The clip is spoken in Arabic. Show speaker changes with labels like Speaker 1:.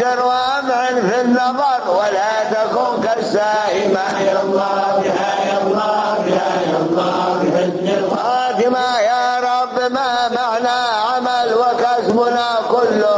Speaker 1: وابشر وامعن في النظر ولا تكن كالسائمة.
Speaker 2: يا الله يا الله يا الله بحسن الخاتمة.
Speaker 1: خاتمة يا رب ما معنى عمل وكسبنا كله